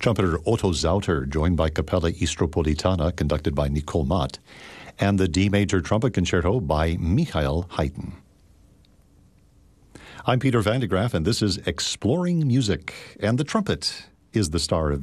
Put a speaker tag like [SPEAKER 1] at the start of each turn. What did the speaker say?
[SPEAKER 1] Trumpeter Otto Zauter, joined by Capella Istropolitana, conducted by Nicole Mott, and the D major trumpet concerto by Michael Haydn. I'm Peter Van de Graaff, and this is Exploring Music, and the trumpet is the star of